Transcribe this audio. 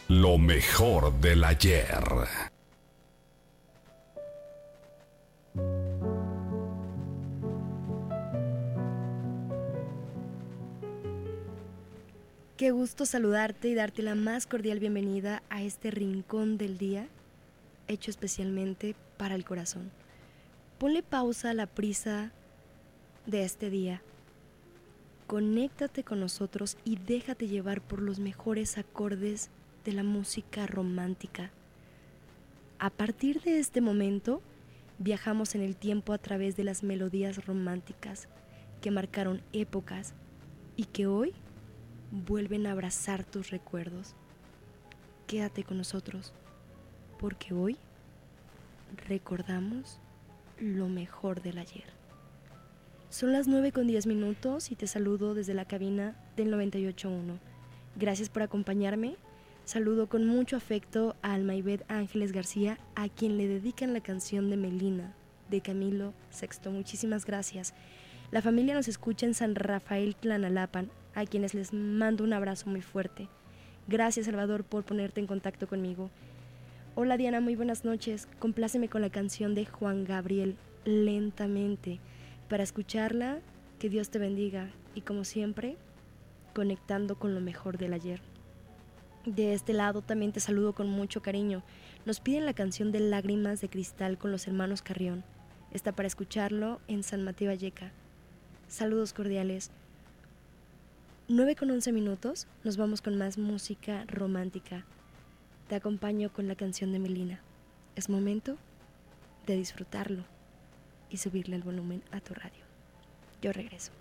Lo mejor del ayer. Qué gusto saludarte y darte la más cordial bienvenida a este rincón del día, hecho especialmente para el corazón. Ponle pausa a la prisa de este día. Conéctate con nosotros y déjate llevar por los mejores acordes de la música romántica. A partir de este momento, viajamos en el tiempo a través de las melodías románticas que marcaron épocas y que hoy vuelven a abrazar tus recuerdos. Quédate con nosotros, porque hoy recordamos lo mejor del ayer. Son las 9:10 y te saludo desde la cabina del 98.1. Gracias por acompañarme. Saludo con mucho afecto a Almaibet Ángeles García, a quien le dedican la canción de Melina, de Camilo VI. Muchísimas gracias. La familia nos escucha en San Rafael Tlanalapan, a quienes les mando un abrazo muy fuerte. Gracias, Salvador, por ponerte en contacto conmigo. Hola, Diana, muy buenas noches. Compláceme con la canción de Juan Gabriel, Lentamente. Para escucharla, que Dios te bendiga y, como siempre, conectando con lo mejor del ayer. De este lado también te saludo con mucho cariño. Nos piden la canción de Lágrimas de Cristal con los hermanos Carrión. Está para escucharlo en San Mateo Valleca. Saludos cordiales. 9:11, nos vamos con más música romántica. Te acompaño con la canción de Melina. Es momento de disfrutarlo y subirle el volumen a tu radio. Yo regreso.